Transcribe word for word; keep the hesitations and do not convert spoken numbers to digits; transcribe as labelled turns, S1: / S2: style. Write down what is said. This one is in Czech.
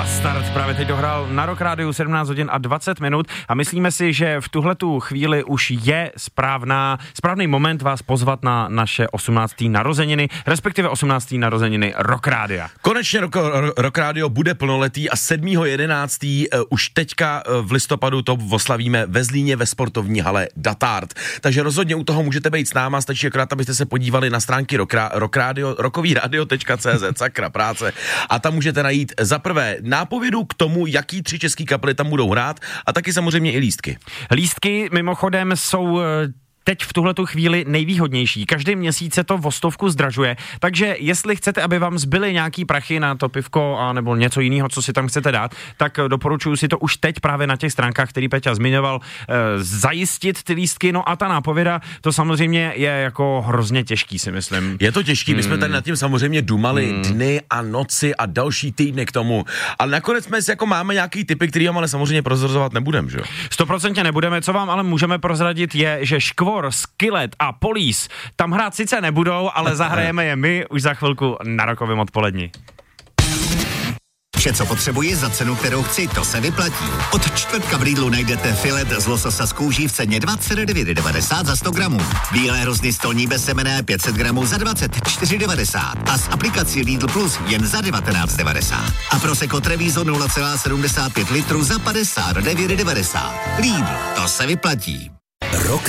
S1: Bastard právě teď dohrál na Rock Rádiu sedmnáct hodin a dvacet minut a myslíme si, že v tuhletu chvíli už je správná, správný moment vás pozvat na naše osmnácté narozeniny, respektive osmnácté narozeniny Rock Rádia.
S2: Konečně Rock, Rock Radio bude plnoletý a sedmého jedenáctého Uh, už teďka uh, v listopadu to oslavíme ve Zlíně ve sportovní hale Datard. Takže rozhodně u toho můžete být s náma, stačí akorát, abyste se podívali na stránky rock, rock radio, rockový radio tečka cé zet, sakra práce, a tam můžete najít za prvé nápovědu k tomu, jaký tři český kapely tam budou hrát a taky samozřejmě i lístky.
S1: Lístky mimochodem jsou teď v tuhletu chvíli nejvýhodnější. Každý měsíc se to o stovku zdražuje, takže jestli chcete, aby vám zbyly nějaký prachy na to pivko a nebo něco jiného, co si tam chcete dát, tak doporučuji si to už teď právě na těch stránkách, který Peťa zmiňoval, e, zajistit ty lístky. No a ta nápověda, to samozřejmě je jako hrozně těžký, si myslím.
S2: Je to těžký, my hmm. jsme tady nad tím samozřejmě dumali hmm. dny a noci a další týdny k tomu. Ale nakonec jsme si jako máme nějaký typy, který vám ale samozřejmě prozrazovat nebudeme, že jo?
S1: Stoprocentně nebudeme, co vám ale můžeme prozradit je, že Škvor, Skillet a Police tam hrát sice nebudou, ale zahrajeme je my už za chvilku na Rockovém odpoledni.
S3: Vše, co potřebuji za cenu, kterou chci, to se vyplatí. Od čtvrtka v Lidlu najdete filet z lososa z kůží v ceně dvacet devět devadesát za sto gramů. Bílé hrozny stolní bezsemenné pět set gramů za dvacet čtyři devadesát a s aplikací Lidl Plus jen za devatenáct devadesát. A Prosecco Treviso nula celá sedmdesát pět litru za padesát devět devadesát. Lidl, to se vyplatí.